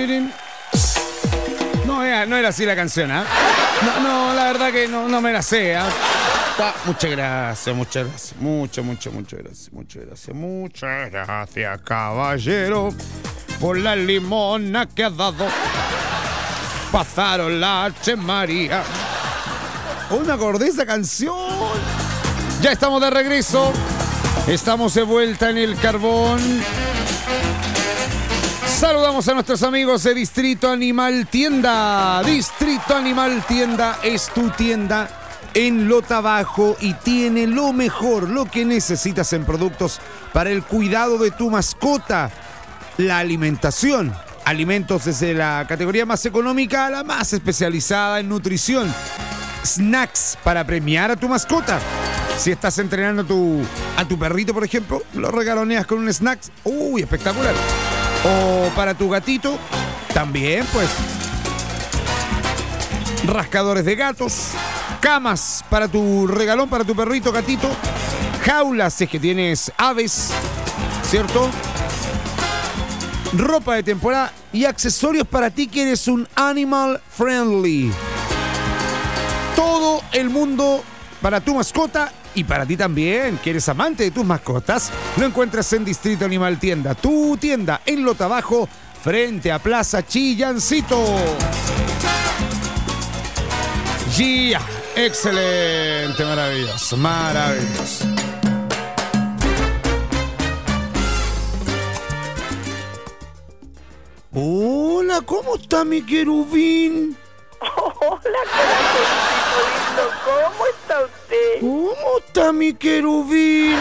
No era así la canción, ¿ah? No, la verdad que no me la sé, ¿ah? Muchas gracias. Muchas gracias, caballero, por la limona que has dado. Pasaron la H María. Hoy me acordé de esa canción. Ya estamos de regreso. Estamos de vuelta en el carbón. Saludamos a nuestros amigos de Distrito Animal Tienda. Distrito Animal Tienda es tu tienda en Lota Bajo y tiene lo mejor, lo que necesitas en productos para el cuidado de tu mascota. La alimentación. Alimentos desde la categoría más económica a la más especializada en nutrición. Snacks para premiar a tu mascota. Si estás entrenando a tu perrito, por ejemplo, lo regaloneas con un snack. ¡Uy, espectacular! O para tu gatito, también, pues. Rascadores de gatos, camas para tu regalón, para tu perrito, gatito, jaulas si es que tienes aves, ¿cierto? Ropa de temporada y accesorios para ti que eres un animal friendly. Todo el mundo para tu mascota y para ti también, que eres amante de tus mascotas. Lo encuentras en Distrito Animal Tienda, tu tienda en Lota Bajo, frente a Plaza Chillancito. ¡Ya! Excelente, maravilloso. Hola, ¿cómo está mi querubín? Hola, corazoncito lindo, ¿cómo está usted? ¿Cómo está mi querubín?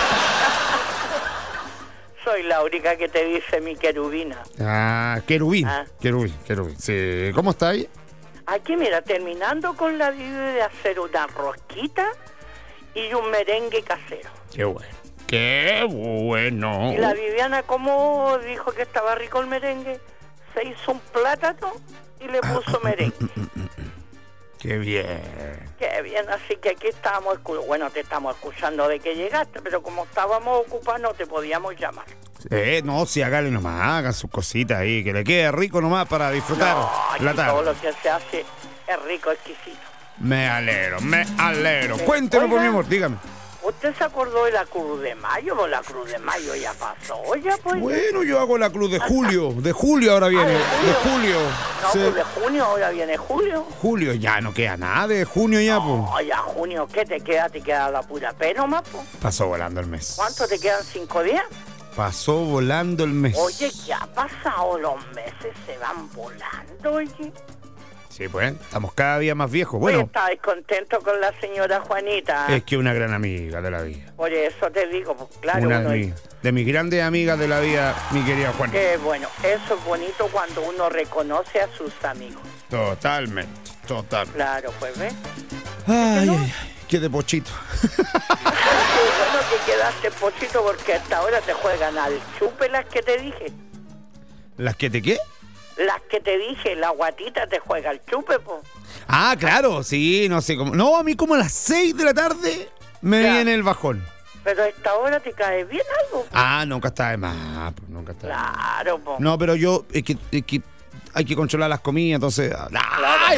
Soy la única que te dice mi querubina. Querubín. Ah. Querubín. Sí. ¿Cómo está ahí? Aquí, mira, terminando con la vida de hacer una rosquita y un merengue casero. Qué bueno. Y la Viviana, como dijo que estaba rico el merengue, se hizo un plátano y le puso merengue. Qué bien. Qué bien, así que aquí estábamos, te estamos escuchando de que llegaste, pero como estábamos ocupados no te podíamos llamar. No, sí, hágale nomás, hagan sus cositas ahí, que le quede rico nomás para disfrutar la tarde. Todo lo que se hace es rico, exquisito. Me alegro. Cuénteme, por mi amor, dígame. ¿Usted se acordó de la Cruz de Mayo? ¿O la Cruz de Mayo ya pasó? Ya, pues. Bueno, yo hago la Cruz de Julio. De julio ahora viene. De julio. No, Sí. pues de junio, ahora viene julio. Julio, ya no queda nada de junio ya, pues. No, ya junio, ¿qué te queda? Te queda la pura P nomás, pues. Pasó volando el mes. ¿Cuánto te quedan? ¿5 días? Pasó volando el mes. Oye, ¿qué ha pasado? Los meses se van volando, oye. Sí, pues, estamos cada día más viejos. Oye, Bueno, ¿estás contento con la señora Juanita? es que una gran amiga de la vida. Por eso te digo, pues claro. Una de mis grandes amigas de la vida, mi querida Juanita. Qué bueno, eso es bonito cuando uno reconoce a sus amigos. Totalmente. Claro, pues, ¿ves? Ay, qué de pochito. Qué bueno que quedaste pochito porque hasta ahora te juegan al chupe las que te dije. ¿Las que te qué? Las que te dije, la guatita te juega al chupe, po. Ah, claro, sí, no sé cómo. No, a mí como a las 6 de la tarde me Ya. viene el bajón. Pero a esta hora te cae bien algo, po. Nunca está de más, pues, nunca está de más. Claro, po. No, pero yo, es que hay que controlar las comidas, entonces. ¡Ay,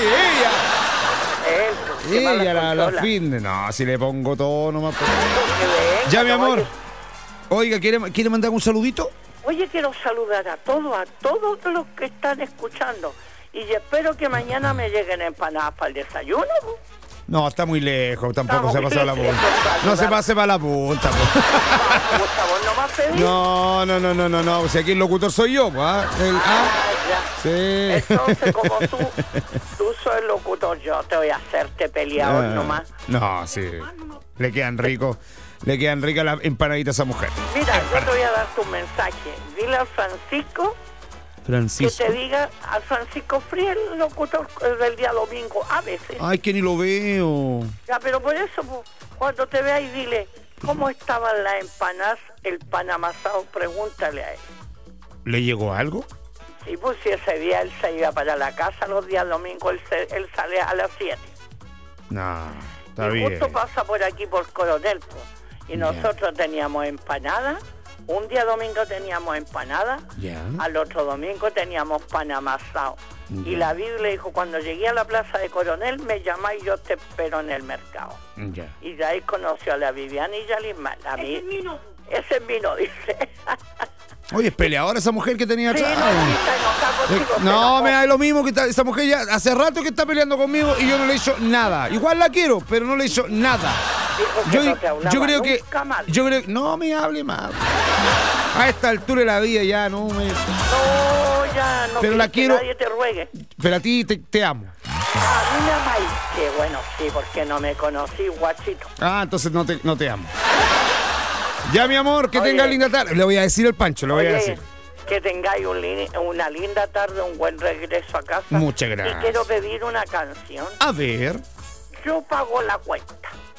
Qué mala ella la consola. fin de. No, si le pongo todo nomás. pues. Que venga, Ya, mi no amor. vayas- Oiga, ¿quiere mandar un saludito? Oye, quiero saludar a todos los que están escuchando. Y espero que mañana me lleguen empanadas para el desayuno, po. No, está muy lejos, tampoco Estamos se ha pasado la muy punta. lejos, No se saludar. pase para la punta, pues. Gustavo, ¿no más pedí? No, si aquí el locutor soy yo, pues. Ya. Sí. Entonces, como tú soy locutor, yo te voy a hacerte peleador nomás. No, sí. Le quedan ricas las empanaditas a esa mujer. Mira, yo te voy a dar tu mensaje. Dile a Francisco que te diga, a Francisco Friel, el locutor del día domingo, a veces. Ay, que ni lo veo. Ya, pero por eso, pues, cuando te veas, dile, ¿cómo estaban las empanadas, el pan amasado? Pregúntale a él. ¿Le llegó algo? Sí, pues si ese día él se iba para la casa, los días domingos él sale a las 7. No, está y bien. justo pasa por aquí por Coronel, pues. Y Ya. nosotros teníamos empanadas Un día domingo teníamos empanada, al otro domingo teníamos pan amasado. Y la Biblia dijo, cuando llegué a la plaza de Coronel, me llama y yo te espero en el mercado. Y de ahí conoció a la Viviana y a Lismar. Ese es mi no, dice. Oye, es peleadora esa mujer que tenía atrás. Sí, no, me da lo mismo que esa mujer ya hace rato que está peleando conmigo y yo no le he hecho nada. Igual la quiero, pero no le he hecho nada. Yo creo que no me hable más. A esta altura de la vida ya no me... No, ya no. Pero la quiero. Que nadie te ruegue. Pero a ti te amo. A mí me amáis. Que bueno, sí, porque no me conocí, guachito. Entonces no te amo. Ya, mi amor, que tenga linda tarde. Le voy a decir al Pancho, le voy a decir. Que tengáis una linda tarde, un buen regreso a casa. Muchas gracias. Y quiero pedir una canción. A ver. Yo pago la cuenta.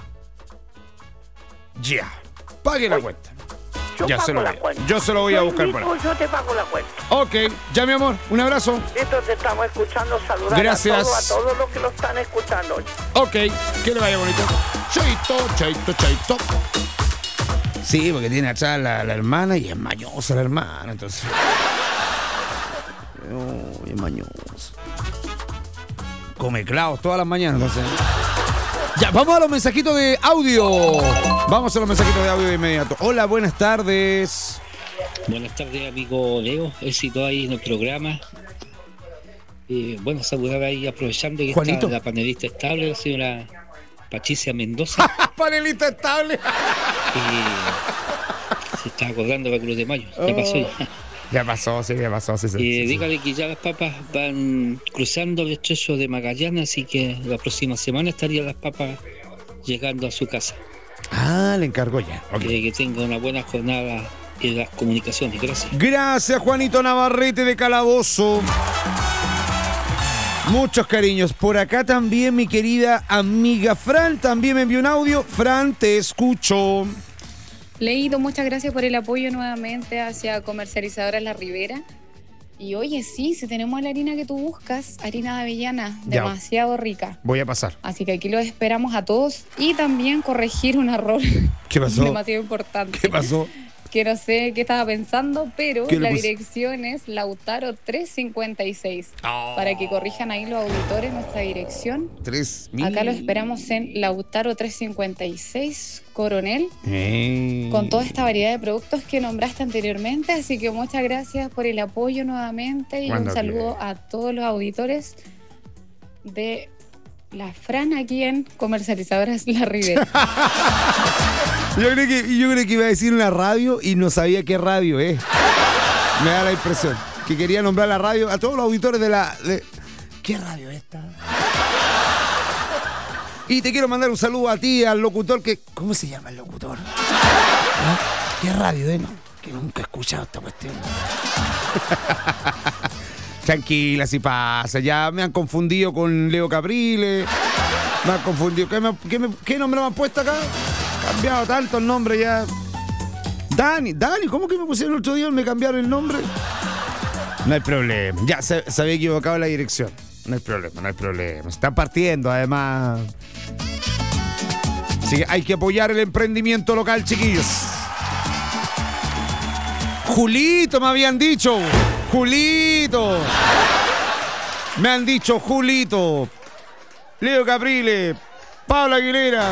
Ya. Pague la cuenta. Yo se lo voy a buscar por ahí. Yo te pago la cuenta. Ok, ya, mi amor, un abrazo. Esto te estamos escuchando, saludar gracias. a todos los que lo están escuchando hoy. Ok, que le vaya bonito. Chaito. Sí, porque tiene atrás la hermana y es mañosa la hermana, entonces. Es mañosa. Come clavos todas las mañanas, entonces. Ya, vamos a los mensajitos de audio. Vamos a los mensajitos de audio de inmediato. Hola, buenas tardes. Buenas tardes, amigo Leo. Éxito ahí en el programa. Bueno, saludar ahí aprovechando que Juanito. Está la panelista estable, la señora Patricia Mendoza. Panelista estable. Se está acordando de la Cruz de Mayo. ¿Qué pasó ya? Ya pasó, sí. Dígale que ya las papas van cruzando el estrecho de Magallanes, así que la próxima semana estarían las papas llegando a su casa. Le encargo ya. Okay. Que tenga una buena jornada en las comunicaciones. Gracias. Gracias, Juanito Navarrete de Calabozo. Muchos cariños. Por acá también mi querida amiga Fran también me envió un audio. Fran, te escucho. Leído, muchas gracias por el apoyo nuevamente hacia Comercializadoras La Ribera. Y oye, sí, si tenemos la harina que tú buscas, harina de avellana, demasiado rica. Voy a pasar. Así que aquí los esperamos a todos y también corregir un error. ¿Qué pasó? Demasiado importante. ¿Qué pasó? Que no sé qué estaba pensando, pero la dirección es Lautaro 356. Para que corrijan ahí los auditores nuestra dirección. Acá los esperamos en Lautaro 356, Coronel, con toda esta variedad de productos que nombraste anteriormente. Así que muchas gracias por el apoyo nuevamente y un saludo a todos los auditores de la Fran aquí en Comercializadoras La Ribera. Yo creo que iba a decir una radio y no sabía qué radio es. Me da la impresión que quería nombrar la radio a todos los auditores de ¿qué radio es esta? Y te quiero mandar un saludo a ti, al locutor ¿cómo se llama el locutor? ¿Qué radio es? No, que nunca he escuchado esta cuestión. Tranquila, si pasa. Ya me han confundido con Leo Capriles. Me han confundido. ¿Qué nombre me han puesto acá? Cambiado tanto el nombre ya. Dani, ¿cómo que me pusieron el otro día y me cambiaron el nombre? No hay problema. Ya se había equivocado la dirección. No hay problema. Se están partiendo, además. Así que hay que apoyar el emprendimiento local, chiquillos. Julito, me habían dicho. Julito. Me han dicho Julito. Leo Capriles. Pablo Aguilera.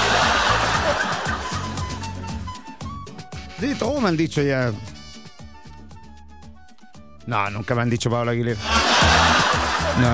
De todo me han dicho ya. No, nunca me han dicho Pablo Aguilera. No.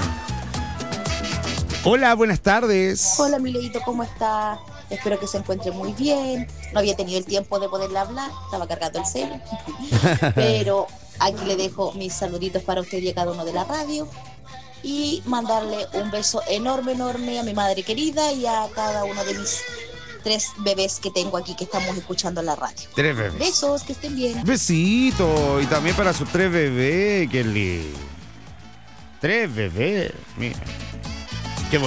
Hola, buenas tardes. Hola, mi Leito, ¿cómo está? Espero que se encuentre muy bien. No había tenido el tiempo de poderle hablar, estaba cargando el celu. Pero aquí le dejo mis saluditos para usted y a cada uno de la radio. Y mandarle un beso enorme a mi madre querida y a cada uno de mis 3 bebés que tengo aquí que estamos escuchando en la radio. 3 bebés. Besos, que estén bien. Besito. Y también para sus 3 bebés, qué lindo. 3 bebés, mira. Qué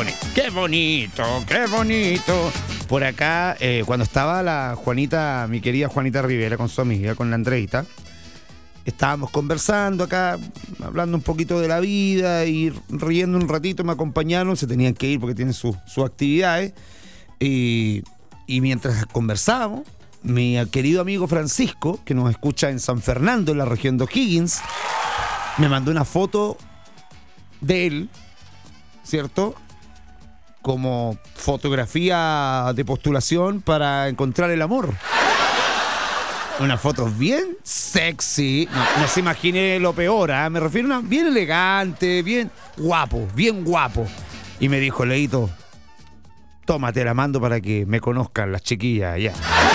bonito. Por acá, cuando estaba la Juanita, mi querida Juanita Rivera con su amiga, con la Andreita, estábamos conversando acá, hablando un poquito de la vida y riendo un ratito, me acompañaron, se tenían que ir porque tienen sus actividades. Y mientras conversábamos, mi querido amigo Francisco, que nos escucha en San Fernando, en la región de O'Higgins, me mandó una foto de él, ¿cierto? Como fotografía de postulación para encontrar el amor. Una foto bien sexy. No se imagine lo peor, ¿eh? Me refiero a una bien elegante, bien guapo. Y me dijo, Leito, tómate, la mando para que me conozcan las chiquillas allá.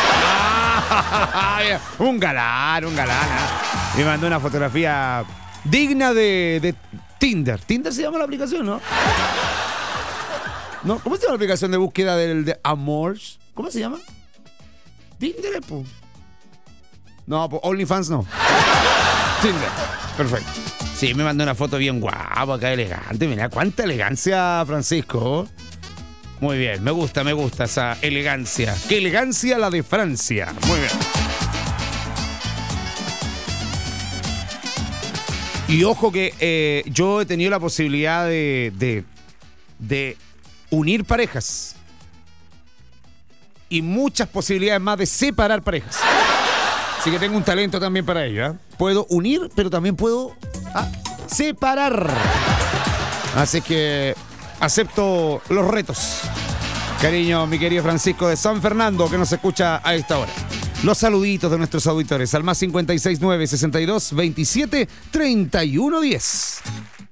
Un galán. ¿Eh? Me mandó una fotografía digna de Tinder. Tinder se llama la aplicación, ¿no? ¿No? ¿Cómo se llama la aplicación de búsqueda de amor? ¿Cómo se llama? Tinder, pues. No, pues OnlyFans no. Tinder. Perfecto. Sí, me mandó una foto bien guapa, acá elegante. Mira, cuánta elegancia, Francisco. Muy bien, me gusta esa elegancia. ¡Qué elegancia la de Francia! Muy bien. Y ojo que yo he tenido la posibilidad de unir parejas. Y muchas posibilidades más de separar parejas. Así que tengo un talento también para ello, ¿eh? Puedo unir, pero también puedo separar. Así que acepto los retos. Cariño, mi querido Francisco de San Fernando, que nos escucha a esta hora. Los saluditos de nuestros auditores al más 569 62 27 31 10.